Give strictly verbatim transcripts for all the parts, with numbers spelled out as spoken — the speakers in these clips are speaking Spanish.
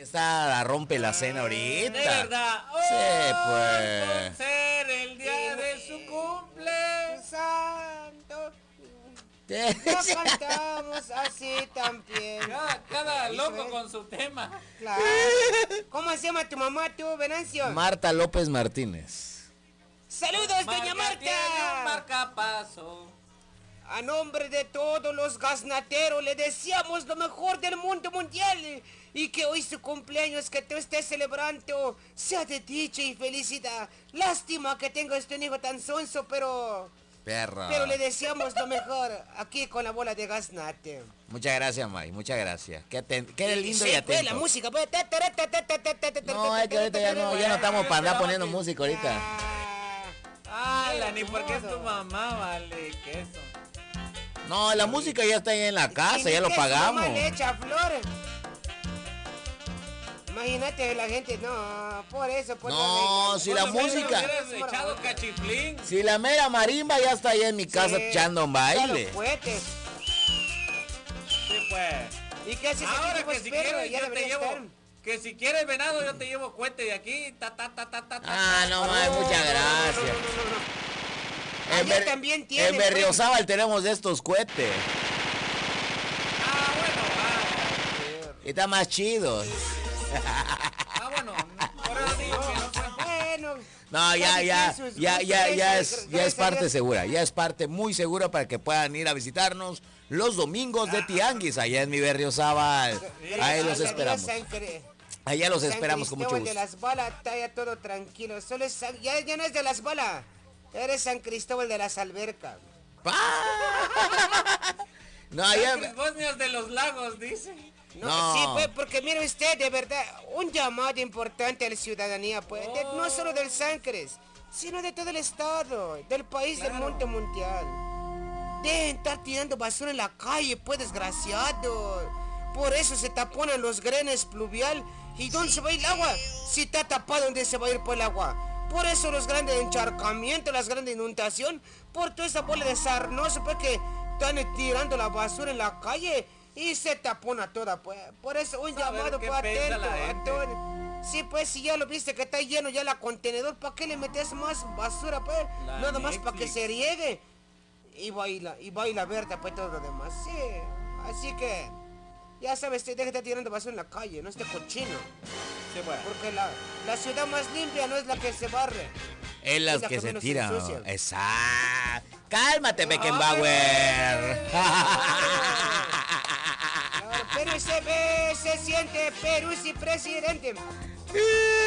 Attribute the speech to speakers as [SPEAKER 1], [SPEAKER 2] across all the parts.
[SPEAKER 1] Está la rompe la cena ahorita.
[SPEAKER 2] De verdad.
[SPEAKER 1] Sí, pues.
[SPEAKER 2] Por ser el día de su cumple.
[SPEAKER 3] Santo. Ya cantamos así también.
[SPEAKER 2] Cada, cada loco con su tema.
[SPEAKER 3] Claro. ¿Cómo se llama tu mamá, tú, Venancio?
[SPEAKER 1] Marta López Martínez.
[SPEAKER 3] Saludos, doña Marta.
[SPEAKER 2] Marcapaso.
[SPEAKER 3] A nombre de todos los gaznateros le deseamos lo mejor del mundo mundial y que hoy su cumpleaños que tú estés celebrando sea de dicha y felicidad. Lástima que tenga este hijo tan sonso, pero...
[SPEAKER 1] Perra.
[SPEAKER 3] Pero le deseamos lo mejor aquí con la bola de gaznate.
[SPEAKER 1] Muchas gracias, May, muchas gracias. Qué, aten- qué lindo
[SPEAKER 3] Sí,
[SPEAKER 1] y
[SPEAKER 3] pues,
[SPEAKER 1] atento.
[SPEAKER 3] la música, pues.
[SPEAKER 1] No, es que ahorita ya no, ya no estamos para andar poniendo música ahorita.
[SPEAKER 2] Ah, la ni porque es tu mamá, vale, que eso.
[SPEAKER 1] No, la música ya está ahí en la casa, ya lo
[SPEAKER 3] ¿Qué su
[SPEAKER 1] pagamos.
[SPEAKER 3] mamá le echa flores? Imagínate la gente, no, por eso, por
[SPEAKER 1] No, si la música...
[SPEAKER 2] Hubieras echado cachiflín.
[SPEAKER 1] Si la mera marimba ya está ahí en mi casa
[SPEAKER 3] Sí,
[SPEAKER 1] echando un baile.
[SPEAKER 3] los cohetes.
[SPEAKER 2] Sí, pues.
[SPEAKER 3] ¿Y qué haces
[SPEAKER 2] Ahora
[SPEAKER 3] aquí,
[SPEAKER 2] que si quieres yo te llevo, que si quieres venado yo te llevo cuete de aquí, ta ta ta ta ta.
[SPEAKER 1] Ah, no, May, muchas gracias. En,
[SPEAKER 3] Allá
[SPEAKER 1] Ber-
[SPEAKER 3] también tienen,
[SPEAKER 1] en Berriozábal tenemos de estos cohetes.
[SPEAKER 2] Ah, bueno, ah.
[SPEAKER 1] Y está más chidos.
[SPEAKER 2] Ah, bueno, por eso digo que no fue.
[SPEAKER 3] Bueno.
[SPEAKER 1] No, ya,
[SPEAKER 3] cada
[SPEAKER 1] ya,
[SPEAKER 3] quien sus
[SPEAKER 1] ya,
[SPEAKER 3] gustos,
[SPEAKER 1] ya, ya
[SPEAKER 3] gracias,
[SPEAKER 1] es, ya es
[SPEAKER 3] gracias a
[SPEAKER 1] parte
[SPEAKER 3] Dios.
[SPEAKER 1] segura, ya es parte muy segura para que puedan ir a visitarnos los domingos de Tianguis, allá en mi Berriozábal. Ahí los
[SPEAKER 3] Gracias a Dios,
[SPEAKER 1] esperamos.
[SPEAKER 3] San Cre-
[SPEAKER 1] Allá los
[SPEAKER 3] San
[SPEAKER 1] esperamos con mucho
[SPEAKER 3] Cristóbal
[SPEAKER 1] gusto.
[SPEAKER 3] de las Balas, está ya todo tranquilo. Solo es San- ya, ya no es de las Balas. Eres San Cristóbal de las Albercas.
[SPEAKER 1] No, allá...
[SPEAKER 2] Sangres Bosnias de los Lagos, dice.
[SPEAKER 3] No,
[SPEAKER 1] No.
[SPEAKER 3] sí, pues, porque mire usted, de verdad, un llamado importante a la ciudadanía, pues, de- no solo del Sancres, sino de todo el estado, del país, del mundo mundial. Dejen estar tirando basura en la calle, pues, desgraciado. Por eso se taponan los grenes pluvial. ¿Y dónde se va a ir el agua? Si está tapado, ¿dónde se va a ir por el agua? Por eso los grandes encharcamientos, las grandes inundaciones, por toda esa bola de sarnoso, pues, que están tirando la basura en la calle. Y se tapona toda, pues. Por eso un
[SPEAKER 2] Saber
[SPEAKER 3] llamado,
[SPEAKER 2] qué
[SPEAKER 3] pues,
[SPEAKER 2] piensa
[SPEAKER 3] atento,
[SPEAKER 2] la gente.
[SPEAKER 3] a todo. Sí, pues, si ya lo viste que está lleno ya la contenedor, ¿para qué le metes más basura, pues?
[SPEAKER 2] La
[SPEAKER 3] Nada más para que
[SPEAKER 2] Netflix.
[SPEAKER 3] se riegue. Y baila, y baila verde, pues, todo lo demás. Sí, así que, ya sabes, deja de estar tirando basura en la calle, no esté cochino.
[SPEAKER 2] Sí, pues.
[SPEAKER 3] Porque la, la ciudad más limpia no es la que se barre.
[SPEAKER 1] Es las
[SPEAKER 3] Es la
[SPEAKER 1] que
[SPEAKER 3] que
[SPEAKER 1] se
[SPEAKER 3] menos se
[SPEAKER 1] tiran.
[SPEAKER 3] ensucia.
[SPEAKER 1] Exacto. Cálmate, Beckenbauer.
[SPEAKER 3] Claro, Perú se ve, se siente, Perú sí presidente. Pues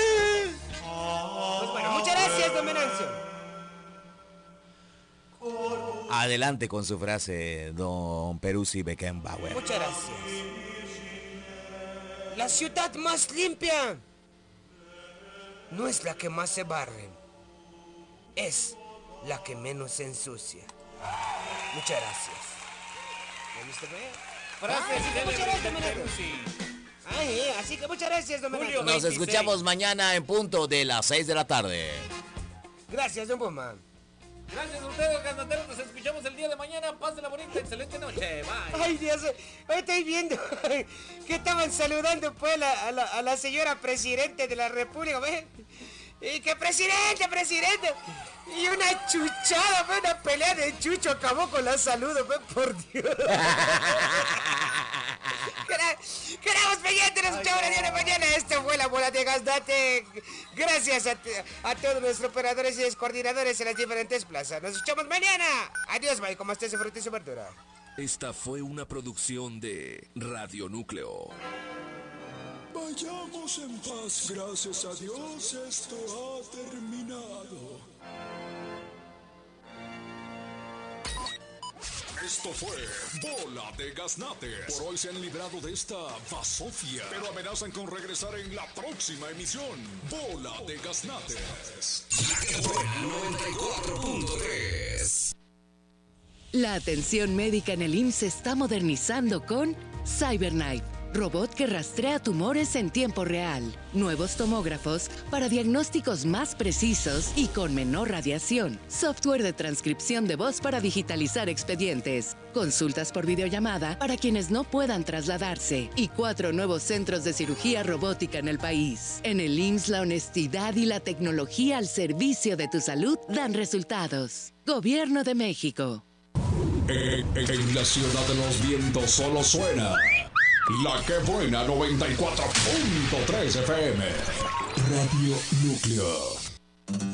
[SPEAKER 3] bueno, muchas gracias, don Venancio.
[SPEAKER 1] Adelante con su frase, don Peruzzi Beckenbauer.
[SPEAKER 3] Muchas gracias. La ciudad más limpia no es la que más se barre, es la que menos se ensucia. Muchas gracias. ¿Me viste, ve?
[SPEAKER 2] Frase
[SPEAKER 3] Ah, así que muchas
[SPEAKER 2] célebre
[SPEAKER 3] gracias,
[SPEAKER 2] de
[SPEAKER 3] don Venancio.
[SPEAKER 2] Peruzzi.
[SPEAKER 3] Ay, eh, así que muchas gracias, don Venancio.
[SPEAKER 2] Julio
[SPEAKER 1] Nos
[SPEAKER 2] veintiséis.
[SPEAKER 1] escuchamos mañana en punto de las seis de la tarde.
[SPEAKER 3] Gracias, don Boma.
[SPEAKER 2] Gracias a ustedes, gasnateros. Nos escuchamos el día de mañana. Pásenla bonita, excelente noche. Bye.
[SPEAKER 3] Ay, Dios, hoy estoy viendo que estaban saludando pues la- a, la, a la señora presidente de la República, ¿ves? Y que presidente, presidente. Y una chuchada, pues, una pelea de chucho acabó con la salud, pues, por Dios. Quera- Queremos pendientes, nos escuchamos el día de mañana. Esta fue la bola de Gaznate. Gracias a, t- a todos nuestros operadores y coordinadores en las diferentes plazas. Nos escuchamos mañana. Adiós, bye, como esté su fruta y su verdura.
[SPEAKER 4] Esta fue una producción de Radio Núcleo.
[SPEAKER 5] Vayamos en paz, gracias a Dios, esto ha terminado. Esto fue Bola de Gaznates. Por hoy se han librado de esta basofia, pero amenazan con regresar en la próxima emisión. Bola de Gaznates.
[SPEAKER 4] noventa y cuatro punto tres.
[SPEAKER 6] La atención médica en el I M S S se está modernizando con CyberKnife, robot que rastrea tumores en tiempo real, nuevos tomógrafos para diagnósticos más precisos y con menor radiación, software de transcripción de voz para digitalizar expedientes, consultas por videollamada para quienes no puedan trasladarse y cuatro nuevos centros de cirugía robótica en el país. En el I M S S la honestidad y la tecnología al servicio de tu salud dan resultados. Gobierno de México.
[SPEAKER 5] En, en- en la ciudad de los vientos solo suena La Que Buena noventa y cuatro punto tres F M. Radio Núcleo.